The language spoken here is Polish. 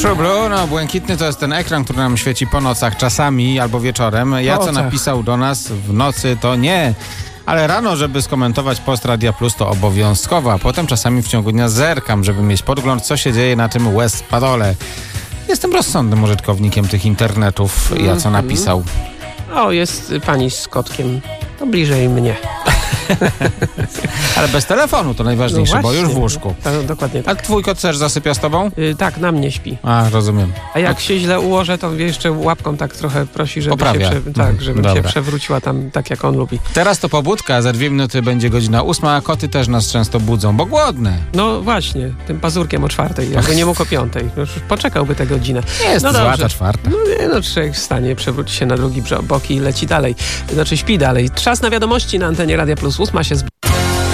True Blue, no błękitny to jest ten ekran, który nam świeci po nocach czasami albo wieczorem. Co napisał do nas w nocy, to nie. Ale rano, żeby skomentować post Radia Plus, to obowiązkowo, a potem czasami w ciągu dnia zerkam, żeby mieć podgląd, co się dzieje na tym Westpadole. Jestem rozsądnym użytkownikiem tych internetów. Co napisał? O, jest pani z kotkiem. To bliżej mnie. Ale bez telefonu to najważniejsze, No bo właśnie, już w łóżku. Dokładnie tak. A twój kot też zasypia z tobą? Tak, na mnie śpi. A, rozumiem. A jak się źle ułożę, to jeszcze łapką tak trochę prosi, żeby żebym się przewróciła tam tak, jak on lubi. Teraz to pobudka, za 2 minuty będzie godzina 8, a koty też nas często budzą, bo głodne. No właśnie, tym pazurkiem o 4:00, jakby nie mógł o 5:00. Już poczekałby tę godzinę. Jest no złata 4. No człowiek wstanie, przewróci się na drugi bok i leci dalej. Znaczy śpi dalej. Czas na wiadomości na antenie Radia Plus. 8 się